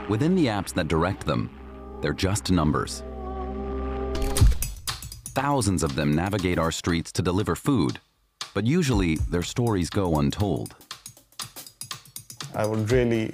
Within the apps that direct them, they're just numbers. Thousands of them navigate our streets to deliver food, but usually their stories go untold. I would really